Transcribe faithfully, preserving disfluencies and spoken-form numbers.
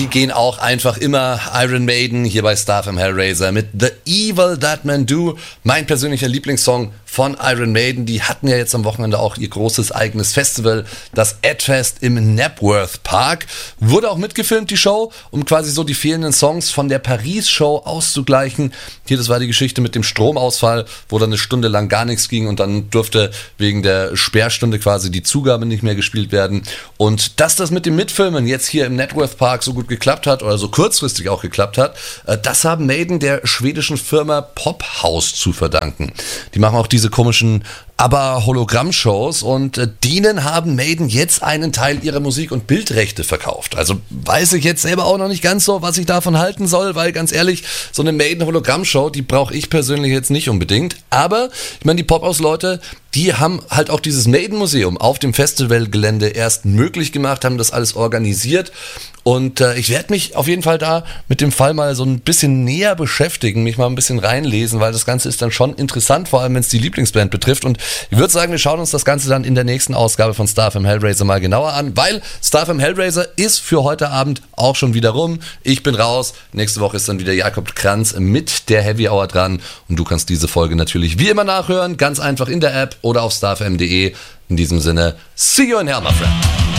gehen auch einfach immer. Iron Maiden hier bei Star F M Hellraiser mit The Evil That Men Do. Mein persönlicher Lieblingssong von Iron Maiden. Die hatten ja jetzt am Wochenende auch ihr großes eigenes Festival, das Edfest im Knapworth Park. Wurde auch mitgefilmt, die Show, um quasi so die fehlenden Songs von der Paris-Show auszugleichen. Hier, das war die Geschichte mit dem Stromausfall, wo dann eine Stunde lang gar nichts ging und dann durfte wegen der Sperrstunde quasi die Zugabe nicht mehr gespielt werden. Und dass das mit dem Mitfilmen jetzt hier im Knapworth Park so gut geklappt hat oder so kurzfristig auch geklappt hat, das haben Maiden der schwedischen Firma Pophouse zu verdanken. Die machen auch diese komischen aber Hologramm-Shows und äh, denen haben Maiden jetzt einen Teil ihrer Musik- und Bildrechte verkauft. Also weiß ich jetzt selber auch noch nicht ganz so, was ich davon halten soll, weil ganz ehrlich, so eine Maiden-Hologramm-Show, die brauche ich persönlich jetzt nicht unbedingt. Aber ich meine, die Pophouse-Leute, die haben halt auch dieses Maiden-Museum auf dem Festivalgelände erst möglich gemacht, haben das alles organisiert. Und äh, ich werde mich auf jeden Fall da mit dem Fall mal so ein bisschen näher beschäftigen, mich mal ein bisschen reinlesen, weil das Ganze ist dann schon interessant, vor allem wenn es die Lieblingsband betrifft. Und ich würde sagen, wir schauen uns das Ganze dann in der nächsten Ausgabe von Star F M Hellraiser mal genauer an, weil Star F M Hellraiser ist für heute Abend auch schon wieder rum. Ich bin raus. Nächste Woche ist dann wieder Jakob Kranz mit der Heavy Hour dran. Und du kannst diese Folge natürlich wie immer nachhören, ganz einfach in der App oder auf starfm punkt de. In diesem Sinne, see you in hell, my friend.